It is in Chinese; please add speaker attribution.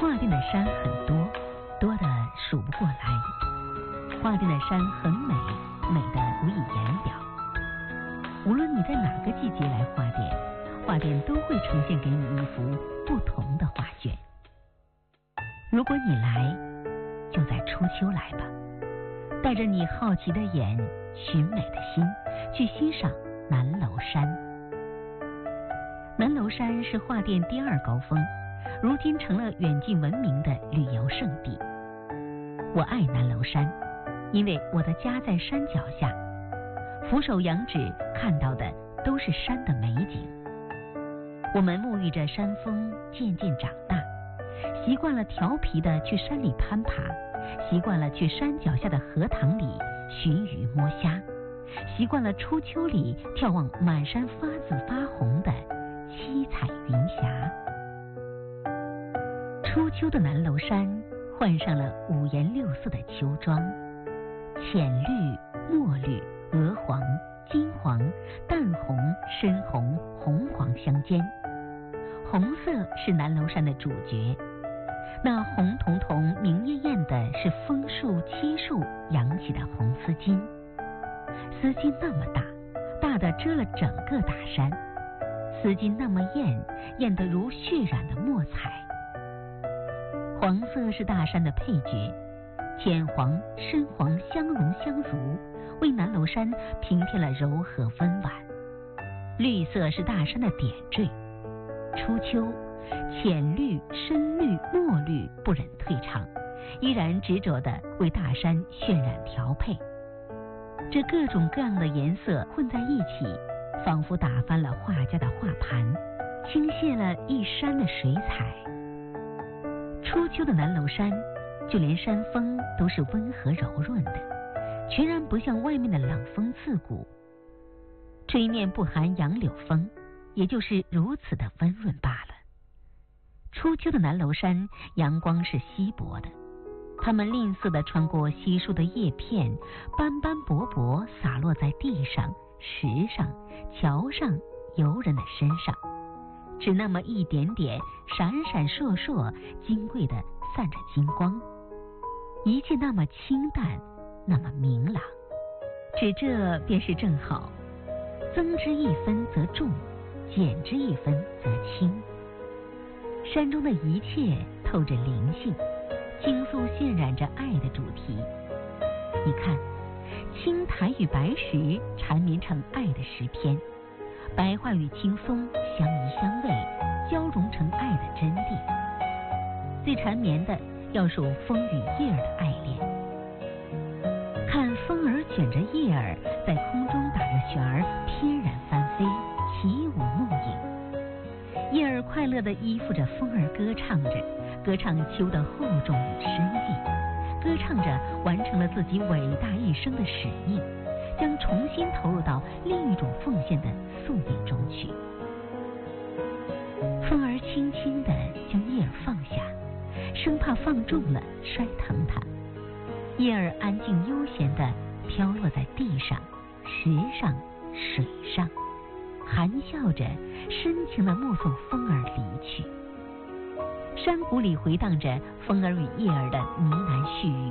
Speaker 1: 画店的山很多，多得数不过来。画店的山很美，美得无以言表。无论你在哪个季节来画店，画店都会呈现给你一幅不同的画卷。如果你来，就在初秋来吧，带着你好奇的眼、寻美的心，去欣赏南楼山。南楼山是画店第二高峰，如今成了远近闻名的旅游胜地。我爱南楼山，因为我的家在山脚下，俯首仰指看到的都是山的美景。我们沐浴着山风渐渐长大，习惯了调皮的去山里攀爬，习惯了去山脚下的荷塘里寻鱼摸虾，习惯了初秋里眺望满山发紫发红的七彩云霞。初秋的南楼山换上了五颜六色的秋装，浅绿、墨绿、鹅黄、金黄、淡红、深红、红黄相间。红色是南楼山的主角，那红彤彤明艳艳的是枫树、漆树扬起的红丝巾。丝巾那么大，大的遮了整个大山，丝巾那么艳，艳得如血染的墨彩。黄色是大山的配角，浅黄、深黄相融相如，为南楼山平添了柔和温婉。绿色是大山的点缀，初秋浅绿、深绿、墨绿不忍退场，依然执着地为大山渲染调配。这各种各样的颜色混在一起，仿佛打翻了画家的画盘，倾泻了一山的水彩。初秋的南楼山，就连山风都是温和柔润的，全然不像外面的冷风刺骨。吹面不含杨柳风，也就是如此的温润罢了。初秋的南楼山，阳光是稀薄的，它们吝啬地穿过稀疏的叶片，斑斑驳驳洒落在地上、石上、桥上、游人的身上，只那么一点点，闪闪烁烁，金贵地散着金光，一切那么清淡，那么明朗。只这便是正好，增之一分则重，减之一分则轻。山中的一切透着灵性，倾诉渲染着爱的主题。你看，青苔与白石缠绵成爱的诗篇，白桦与青松相依相偎，交融成爱的真谛。最缠绵的要数风与叶儿的爱恋。看风儿卷着叶儿在空中打着旋儿，翩然翻飞，起舞弄影。叶儿快乐地依附着风儿歌唱着，歌唱秋的厚重与深意，歌唱着完成了自己伟大一生的使命，将重新投入到另一种奉献的宿命中去。风儿轻轻地将叶儿放下，生怕放重了摔疼它。叶儿安静悠闲地飘落在地上、石上、水上，含笑着深情地目送风儿离去。山谷里回荡着风儿与叶儿的呢喃絮语，